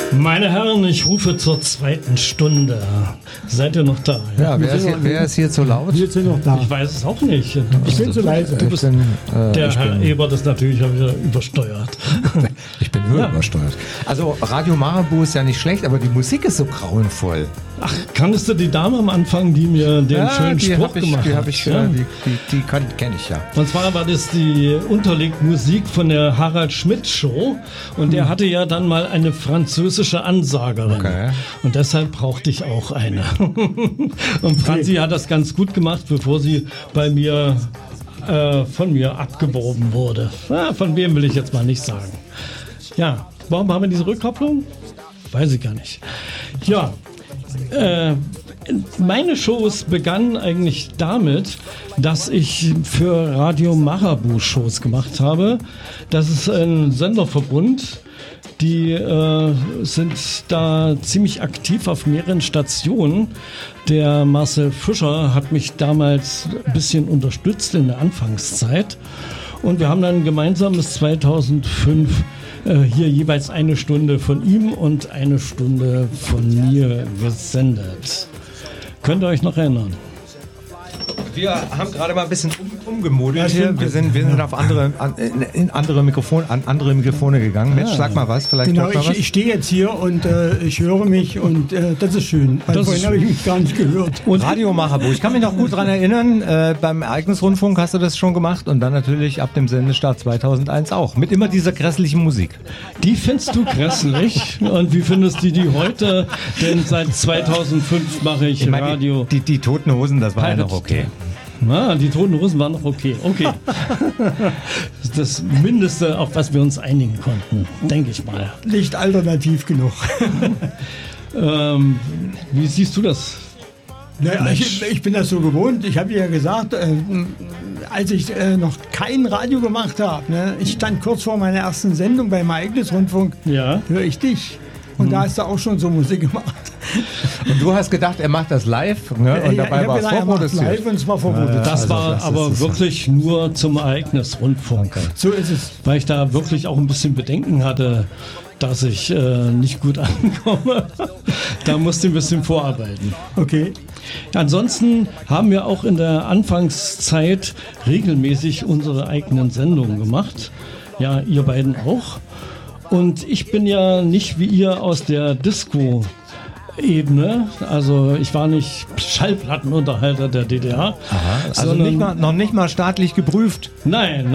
Meine Herren, ich rufe zur zweiten Stunde. Seid ihr noch da? Ja, wer ist hier zu laut? Wir sind noch da. Ich weiß es auch nicht. Ich bin zu leise. Der Herr Ebert ist natürlich wieder übersteuert. Ich bin übersteuert. Also Radio Marabu ist ja nicht schlecht, aber die Musik ist so grauenvoll. Ach, kanntest du die Dame am Anfang, die mir den schönen Spruch gemacht hat? Die kenne ich ja. Und zwar war das die Unterlegmusik von der Harald Schmidt Show und der hatte ja dann mal eine französische Ansagerin. Okay. Und deshalb brauchte ich auch eine. Und Franzi hat das ganz gut gemacht, bevor sie von mir abgeworben wurde. Von wem will ich jetzt mal nicht sagen. Ja, warum haben wir diese Rückkopplung? Weiß ich gar nicht. Ja, meine Shows begannen eigentlich damit, dass ich für Radio Marabu Shows gemacht habe. Das ist ein Senderverbund. Die sind da ziemlich aktiv auf mehreren Stationen. Der Marcel Fischer hat mich damals ein bisschen unterstützt in der Anfangszeit. Und wir haben dann gemeinsam bis 2005 hier jeweils eine Stunde von ihm und eine Stunde von mir gesendet. Könnt ihr euch noch erinnern? Wir haben gerade mal ein bisschen umgemodelt hier. Wir sind auf andere Mikrofone gegangen. Mensch, sag mal was. Vielleicht genau, ich stehe jetzt hier und ich höre mich und das ist schön. Weil vorhin habe ich mich gar nicht gehört. Und Radio Marabu. Ich kann mich noch gut dran erinnern, beim Ereignisrundfunk hast du das schon gemacht und dann natürlich ab dem Sendestart 2001 auch. Mit immer dieser grässlichen Musik. Die findest du grässlich? Und wie findest du die heute? Denn seit 2005 mache ich Radio. Die Toten Hosen, das war ja noch okay. Na, die Toten Hosen waren noch okay. Das Mindeste, auf was wir uns einigen konnten, denke ich mal. Nicht alternativ genug. Wie siehst du das? Naja, ich bin das so gewohnt. Ich habe ja gesagt, als ich noch kein Radio gemacht habe, ne, ich stand kurz vor meiner ersten Sendung beim Ereignisrundfunk, höre ich dich. Und da hast du auch schon so Musik gemacht. Und du hast gedacht, er macht das live, ne? Und dabei war es vorproduziert. Live und es war vorproduziert. Das war aber wirklich nur zum Ereignisrundfunk. So ist es. Weil ich da wirklich auch ein bisschen Bedenken hatte, dass ich nicht gut ankomme. Da musste ich ein bisschen vorarbeiten. Okay. Ansonsten haben wir auch in der Anfangszeit regelmäßig unsere eigenen Sendungen gemacht. Ja, ihr beiden auch. Und ich bin ja nicht wie ihr aus der Disco-Ebene, also ich war nicht Schallplattenunterhalter der DDR. Aha, also noch nicht mal staatlich geprüft? Nein,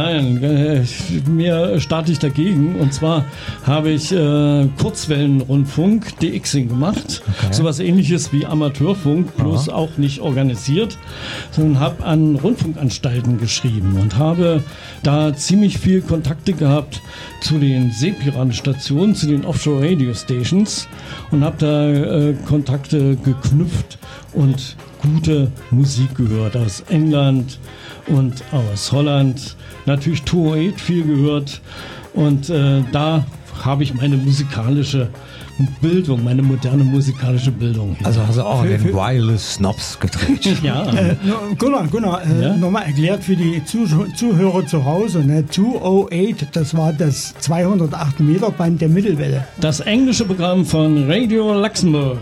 mir starte ich dagegen. Und zwar habe ich Kurzwellenrundfunk, DXing gemacht. Okay. Sowas ähnliches wie Amateurfunk, bloß auch nicht organisiert, sondern habe an Rundfunkanstalten geschrieben und habe da ziemlich viel Kontakte gehabt zu den Seepiratenstationen, zu den Offshore-Radio-Stations und habe da Kontakte geknüpft und gute Musik gehört aus England und aus Holland. Natürlich 208 viel gehört und da habe ich meine musikalische Bildung, meine moderne musikalische Bildung. Also hast du auch an den Wireless Snobs gedreht. Ja. Gunnar, nochmal erklärt für die Zuhörer zu Hause. Ne? 208, das war das 208 Meter Band der Mittelwelle. Das englische Programm von Radio Luxemburg.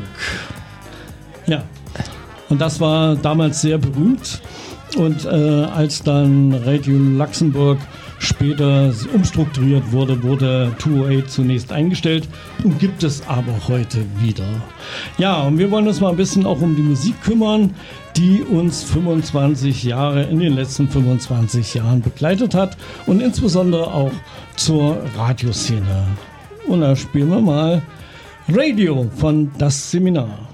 Ja. Und das war damals sehr berühmt. Und als dann Radio Luxemburg später umstrukturiert wurde 208 zunächst eingestellt und gibt es aber heute wieder. Ja, und wir wollen uns mal ein bisschen auch um die Musik kümmern, die uns 25 Jahre in den letzten 25 Jahren begleitet hat und insbesondere auch zur Radioszene. Und da spielen wir mal Radio von Das Seminar.